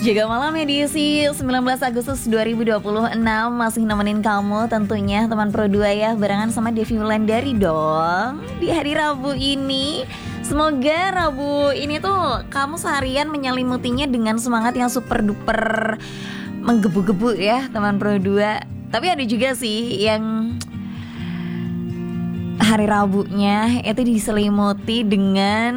Juga malam edisi 19 Agustus 2026 masih nemenin kamu tentunya teman Pro 2 ya, barengan sama Devi Wulandari dong di hari Rabu ini. Semoga Rabu ini tuh kamu seharian menyelimutinya dengan semangat yang super duper menggebu-gebu ya teman Pro 2. Tapi ada juga sih yang hari Rabunya itu diselimuti dengan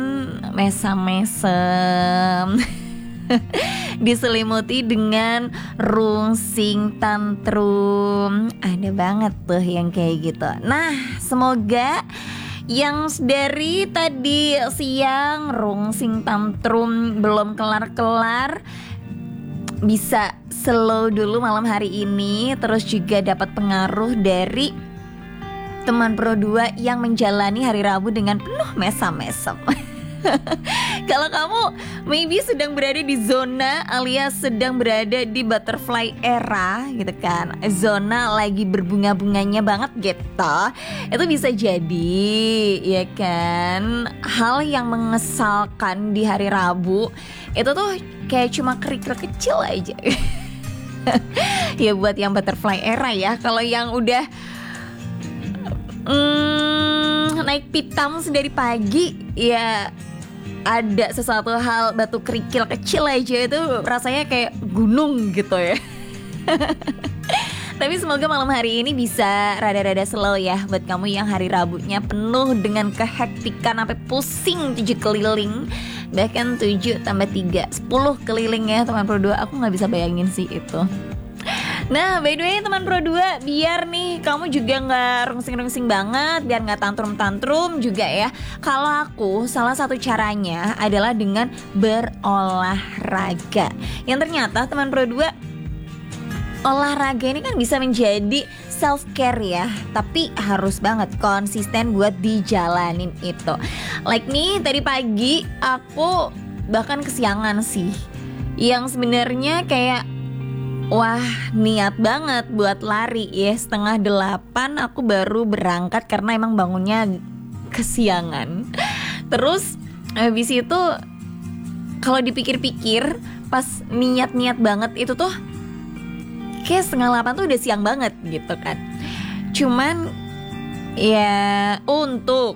mesam-mesem diselimuti dengan rungsing tantrum. Ada banget tuh yang kayak gitu. Nah, semoga yang dari tadi siang rungsing tantrum belum kelar-kelar bisa slow dulu malam hari ini. Terus juga dapat pengaruh dari teman Pro 2 yang menjalani hari Rabu dengan penuh mesam-mesem. Kalau kamu maybe sedang berada di zona alias sedang berada di butterfly era gitu kan, zona lagi berbunga-bunganya banget gitu, itu bisa jadi ya kan hal yang mengesalkan di hari Rabu itu tuh kayak cuma kerikil kecil aja. Ya buat yang butterfly era ya. Kalau yang udah naik pitam dari pagi ya ada sesuatu hal batu kerikil kecil aja itu rasanya kayak gunung gitu ya. Tapi semoga malam hari ini bisa rada-rada slow ya buat kamu yang hari Rabunya penuh dengan kehektikan sampai pusing 7 keliling. Bahkan 7 tambah 3 10 keliling ya teman Pro 2. Aku gak bisa bayangin sih itu. Nah, by the way teman Pro 2, biar nih kamu juga gak rungsing-rungsing banget, biar gak tantrum-tantrum juga ya. Kalau aku, salah satu caranya adalah dengan berolahraga. Yang ternyata teman Pro 2, olahraga ini kan bisa menjadi self-care ya. Tapi harus banget konsisten buat dijalanin itu. Like nih, tadi pagi aku bahkan kesiangan sih. Yang sebenarnya kayak wah niat banget buat lari ya, 7:30 aku baru berangkat karena emang bangunnya kesiangan. Terus habis itu kalau dipikir-pikir pas niat-niat banget itu tuh kayak 7:30 tuh udah siang banget gitu kan. Cuman ya untuk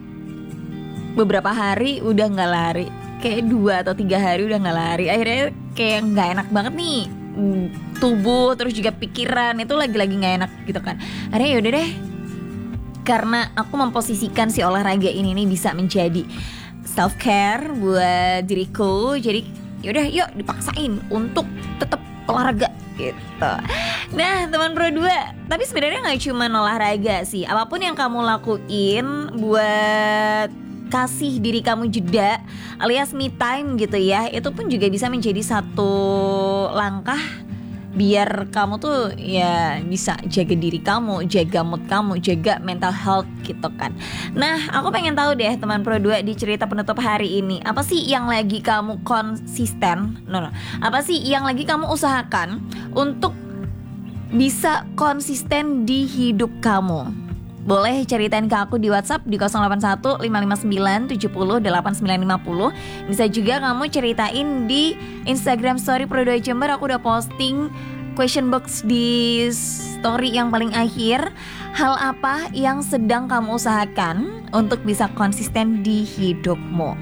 beberapa hari udah gak lari, kayak 2 atau 3 hari udah gak lari. Akhirnya kayak gak enak banget nih tubuh, terus juga pikiran itu lagi-lagi gak enak gitu kan. Akhirnya yaudah deh, karena aku memposisikan si olahraga ini nih bisa menjadi self care buat diriku, jadi yaudah yuk dipaksain untuk tetap olahraga gitu. Nah teman Pro 2, tapi sebenarnya gak cuma olahraga sih. Apapun yang kamu lakuin buat kasih diri kamu jeda alias me time gitu ya, itu pun juga bisa menjadi satu langkah biar kamu tuh ya bisa jaga diri kamu, jaga mood kamu, jaga mental health gitu kan. Nah aku pengen tahu deh teman Pro 2 di cerita penutup hari ini, apa sih yang lagi kamu konsisten apa sih yang lagi kamu usahakan untuk bisa konsisten di hidup kamu? Boleh ceritain ke aku di WhatsApp di 081 559 70 8950. Bisa juga kamu ceritain di Instagram Story Pro 2 Jember. Aku udah posting question box di story yang paling akhir. Hal apa yang sedang kamu usahakan untuk bisa konsisten di hidupmu?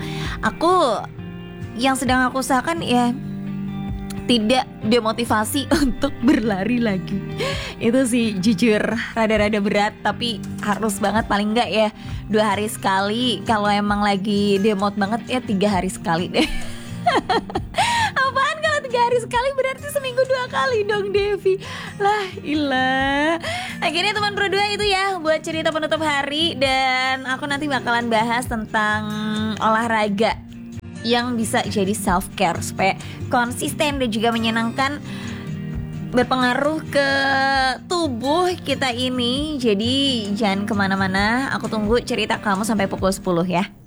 Yang sedang aku usahakan ya tidak demotivasi untuk berlari lagi. Itu sih jujur rada-rada berat, tapi harus banget paling enggak ya 2 hari sekali. Kalau emang lagi demot banget ya 3 hari sekali deh. Apaan kalau 3 hari sekali berarti seminggu 2 kali dong Devi. Lah ilah. Akhirnya teman Pro 2 itu ya buat cerita penutup hari. Dan aku nanti bakalan bahas tentang olahraga yang bisa jadi self care supaya konsisten dan juga menyenangkan, berpengaruh ke tubuh kita ini. Jadi jangan kemana-mana, aku tunggu cerita kamu sampai pukul 10 ya.